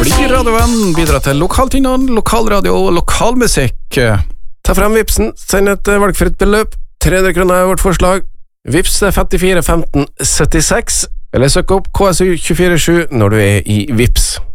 Bli radiovenn, bidra til lokaltingene, lokalradio og lokalmusikk. Ta frem Vipsen, send et valgfritt beløp. 300 kroner er vårt forslag. Vips 54 15 76, eller søk opp KSU 247 når du er i Vips.